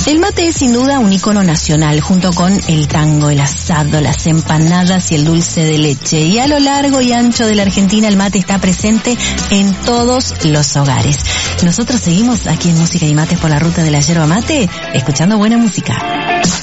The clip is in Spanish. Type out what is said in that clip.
El mate es sin duda un ícono nacional, junto con el tango, el asado, las empanadas y el dulce de leche. Y a lo largo y ancho de la Argentina el mate está presente en todos los hogares. Nosotros seguimos aquí en Música y Mates por la ruta de la yerba mate, escuchando buena música.